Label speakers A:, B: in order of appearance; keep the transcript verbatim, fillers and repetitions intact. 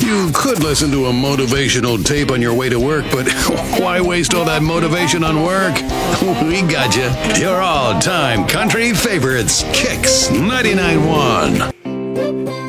A: You could listen to a motivational tape on your way to work, but why waste all that motivation on work? We got you. Your all-time country favorites, Kicks ninety-nine point one.